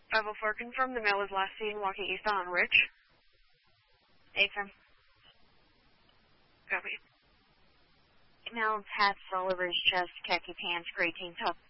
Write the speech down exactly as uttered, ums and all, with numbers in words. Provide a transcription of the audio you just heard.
five oh four, confirm the male was last seen walking eastbound on Rich. Affirm. Copy. Male, hats all over his chest, khaki pants, gray tank top,